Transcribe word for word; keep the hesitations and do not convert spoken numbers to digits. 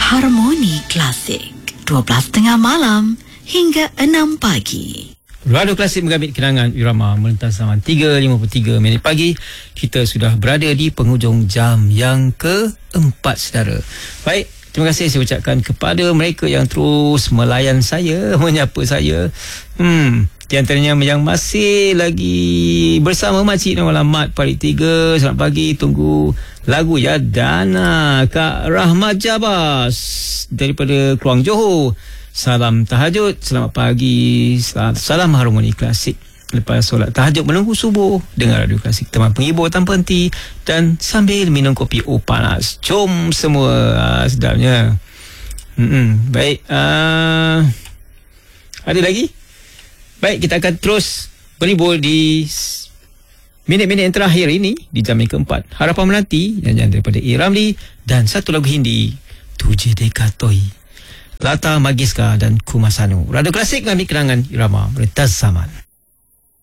Harmoni Klasik, dua belas tiga puluh malam hingga enam pagi. Radio Klasik menggabit kenangan irama melintas zaman tiga lima puluh tiga minit pagi. Kita sudah berada di penghujung jam yang keempat, saudara. Baik, terima kasih saya ucapkan kepada mereka yang terus melayan saya, menyapa saya. Hmm, di antaranya yang masih lagi bersama Makcik Nur Alamat Parit tiga. Selamat pagi, tunggu lagu ya Dana. Kak Rahmat Jabas daripada Keluang Johor, salam tahajud, selamat pagi, salam, salam Harmoni Klasik. Lepas solat tahajud menunggu subuh, dengar Radio Klasik, teman penghibur tanpa henti dan sambil minum kopi oh panas. Jom semua, uh, sedapnya. Mm-mm. Baik, uh, ada lagi? Baik, kita akan terus berhibur di minit-minit yang terakhir ini di jam yang keempat. Harapan menanti nyanyian daripada A. Ramli dan satu lagu Hindi, Tujhe Dekha Tohi, Lata Mangeshkar dan Kumar Sanu. Radio Klasik mengambil kenangan irama melintas zaman.